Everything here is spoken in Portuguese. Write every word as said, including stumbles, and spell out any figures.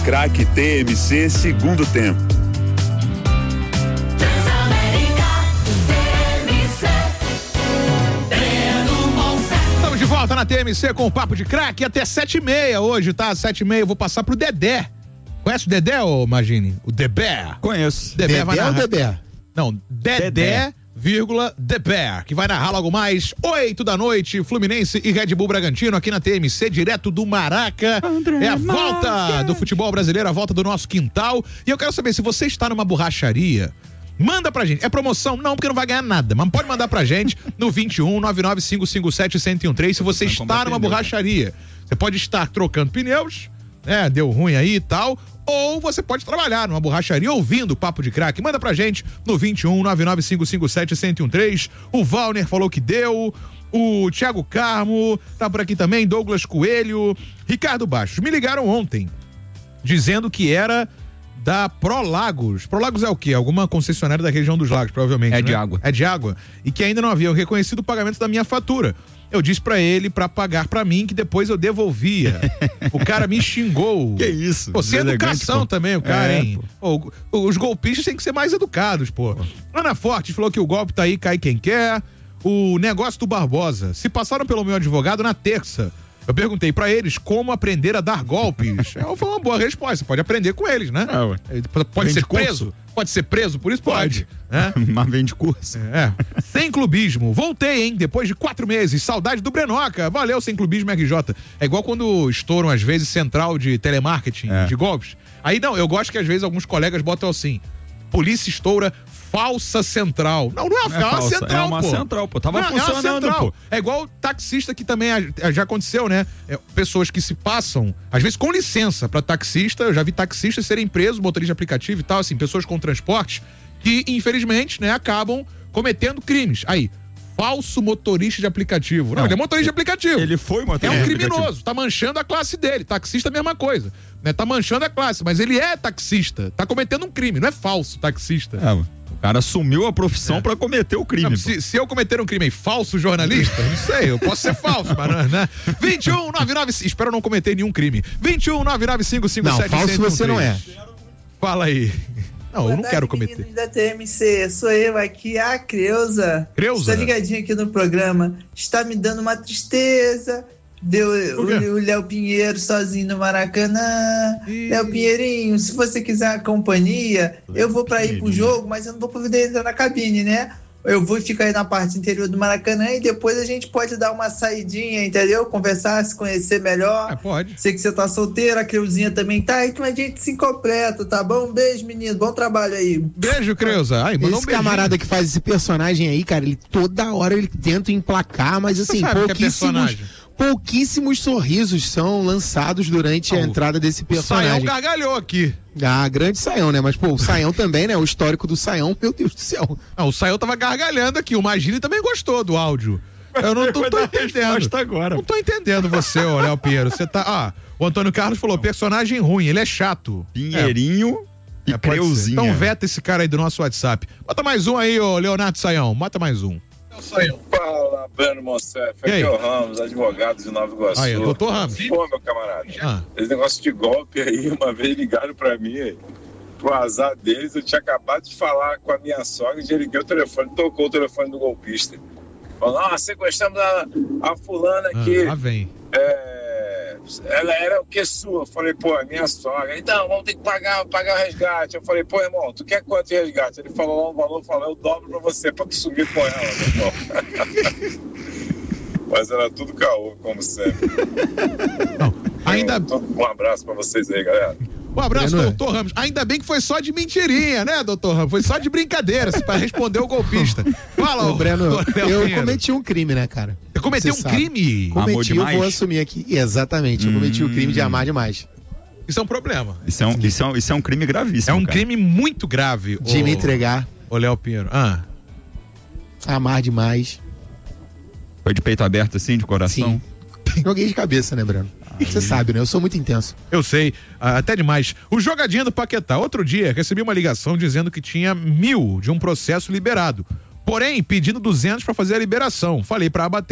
Craque T M C, segundo tempo. Estamos de volta na T M C com o Papo de Craque até sete e meia hoje, tá? Sete e meia eu vou passar pro Dedé. Conhece o Dedé, ô Magine? O Debé? Conheço. Dedé, Dedé vai ou narrar... Debé? Não, Dedé, Dedé. vírgula Debé, que vai narrar logo mais oito da noite, Fluminense e Red Bull Bragantino aqui na T M C, direto do Maraca. André é a volta Marques. Do futebol brasileiro, a volta do nosso quintal. E eu quero saber, se você está numa borracharia, manda pra gente. É promoção? Não, porque não vai ganhar nada, mas pode mandar pra gente no vinte e um, nove nove cinco cinco sete, um zero um três. Se você está numa borracharia, você pode estar trocando pneus, né? Deu ruim aí e tal. Ou você pode trabalhar numa borracharia ouvindo o Papo de Craque. Manda pra gente no vinte e um, nove nove cinco cinco sete, um zero um três. O Valner falou que deu. O Thiago Carmo tá por aqui também. Douglas Coelho. Ricardo Bastos. Me ligaram ontem dizendo que era da Prolagos. Prolagos é o quê? Alguma concessionária da região dos lagos, provavelmente. É né? de água. É de água. E que ainda não haviam reconhecido o pagamento da minha fatura. Eu disse pra ele pra pagar pra mim, que depois eu devolvia. O cara me xingou. Que isso? Pô, sem educação também, o cara, é, hein? Pô, os golpistas têm que ser mais educados, pô. pô. Ana Forte falou que o golpe tá aí, cai quem quer. O negócio do Barbosa. Se passaram pelo meu advogado na terça. Eu perguntei pra eles como aprender a dar golpes. É, foi uma boa resposta. Você pode aprender com eles, né? É, ué. Pode Vende ser curso. preso? Pode ser preso, por isso pode. Pode. Né? Mas vende curso. É. Sem clubismo. Voltei, hein? Depois de quatro meses. Saudade do Brenoca. Valeu, sem clubismo, R J. É igual quando estouram, às vezes, central de telemarketing, é. de golpes. Aí, não, eu gosto que às vezes alguns colegas botam assim: polícia estoura falsa central. Não, não é, Não é é uma falsa, central, é uma pô. central, pô. Tava não, funcionando, é uma central. pô. É igual taxista, que também já aconteceu, né? É, pessoas que se passam, às vezes com licença pra taxista. Eu já vi taxistas serem presos, motorista de aplicativo e tal, assim, pessoas com transporte que, infelizmente, né, acabam cometendo crimes. Aí, falso motorista de aplicativo. Não, Não, ele é motorista de aplicativo. Ele foi motorista É um de aplicativo. criminoso, tá manchando a classe dele. Taxista, a mesma coisa. Né? Tá manchando a classe, mas ele é taxista. Tá cometendo um crime, não é falso taxista. É, o cara assumiu a profissão é. pra cometer o crime. Não, se, se eu cometer um crime aí, falso jornalista, não sei, eu posso ser falso, mas, né? vinte e um, nove nove, espero não cometer nenhum crime. vinte e um, nove nove cinco cinco sete, Não, falso você não é. Fala aí. Não, Boa eu não tarde, quero cometer. meninos da T M C, sou eu aqui, a Creuza. Creuza? Estou ligadinho aqui no programa. Está me dando uma tristeza. Deu o Léo Pinheiro sozinho no Maracanã. Léo Pinheirinho, se você quiser a companhia, eu vou para ir pro jogo, mas eu não vou poder entrar na cabine, né? Eu vou ficar aí na parte interior do Maracanã e depois a gente pode dar uma saidinha, entendeu? Conversar, se conhecer melhor. É, pode. Sei que você tá solteira, a Creuzinha também tá, então a gente se completa, tá bom? Um beijo, menino, bom trabalho aí. Beijo, Creuza. Ai, mandou Esse um camarada que faz esse personagem aí, cara, ele toda hora ele tenta emplacar, mas Você assim, sabe que é pouquíssimos, personagem. pouquíssimos sorrisos são lançados durante Ah, a entrada desse O personagem. Saião gargalhou aqui. Ah, grande Saião, né? Mas, pô, o Saião também, né? O histórico do Saião, meu Deus do céu. Não, o Saião tava gargalhando aqui. O Magini também gostou do áudio. Eu não tô, tô entendendo. Agora. Não tô entendendo você, ô Léo Pinheiro. Você tá. Ah, o Antônio Carlos falou: personagem ruim, ele é chato. Pinheirinho É, e é, pode ser. Creuzinha. Então veta esse cara aí do nosso WhatsApp. Bota mais um aí, ô Leonardo Saião. Bota mais um. Fala, Breno Monsef, E aí? aqui é o Ramos, advogado de Nova Iguaçu. Aí, doutor Ramos. Pô, meu camarada, Ah. esse negócio de golpe aí, uma vez ligaram pra mim, pro azar deles, eu tinha acabado de falar com a minha sogra, já liguei o telefone, tocou o telefone do golpista. Falou, ah, sequestramos a, a fulana aqui. Ah, lá vem. É, ela era o que sua? Eu falei, pô, é minha sogra. Então, vamos ter que pagar, pagar o resgate. Eu falei, pô, irmão, tu quer quanto de resgate? Ele falou lá um valor, falou, eu dobro pra você, pra tu sumir com ela, meu irmão. Mas era tudo caô, como sempre. Não, ainda. Então, um abraço pra vocês aí, galera. Um abraço, Breno. doutor Ramos. Ainda bem que foi só de mentirinha, né, doutor Ramos? Foi só de brincadeira, pra responder o golpista. Fala, Ô, Breno, ô, Léo eu Pinheiro. cometi um crime, né, cara? Você cometeu Você um sabe. crime? Amor Cometi, eu demais? vou assumir aqui. Exatamente, eu cometi o crime de amar demais. Isso é um problema. Isso é um, isso é um, isso é um crime gravíssimo. É um cara. crime muito grave. De ô- me entregar, Ô, Léo Pinheiro. Ah, amar demais. Foi de peito aberto assim, de coração? Sim. Joguei de cabeça, né, Breno? Você sabe, né? Eu sou muito intenso. eu sei, ah, até demais. O jogadinha do Paquetá. Outro dia, recebi uma ligação dizendo que tinha mil de um processo liberado. Porém, pedindo duzentos pra fazer a liberação. Falei pra abater.